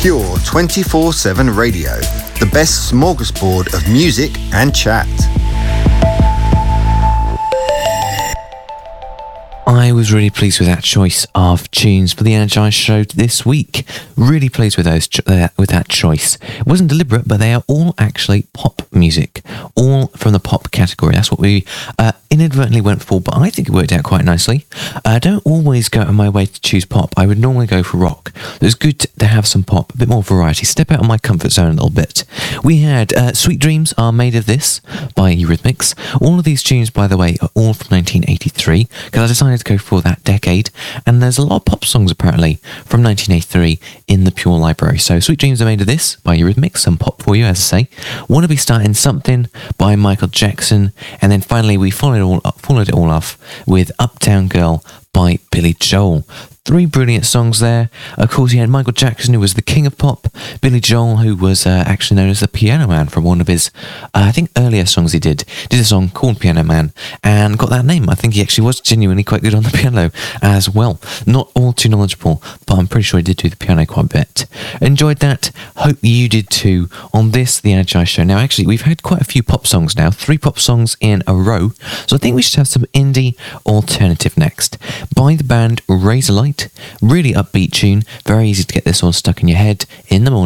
Pure 24/7 radio, the best smorgasbord of music and chat. I was really pleased with that choice of tunes for the Energize show this week. Really pleased with with that choice. It wasn't deliberate, but they are all actually pop music, all from the pop category. That's what we inadvertently went for, but I think it worked out quite nicely. I don't always go out of my way to choose pop. I would normally go for rock. It's good to have some pop, a bit more variety, step out of my comfort zone a little bit. We had Sweet Dreams Are Made of This by Eurythmics. All of these tunes, by the way, are all from 1983, because I decided to go for that decade, and there's a lot of pop songs apparently from 1983 in the Pure library. So Sweet Dreams Are Made of This by Eurythmics, some pop for you, as I say. Wanna Be Starting Something by Michael Jackson, and then finally we followed it all off with Uptown Girl by Billy Joel. 3 brilliant songs there. Of course, you had Michael Jackson, who was the king of pop. Billy Joel, who was actually known as the Piano Man from one of his, I think, earlier songs he did. Did a song called Piano Man and got that name. I think he actually was genuinely quite good on the piano as well. Not all too knowledgeable, but I'm pretty sure he did do the piano quite a bit. Enjoyed that. Hope you did too on this, The Energize Show. Now, actually, we've had quite a few pop songs now. 3 pop songs in a row. So I think we should have some indie alternative next. By the band Razorlight. Really upbeat tune, very easy to get this all stuck in your head in the morning.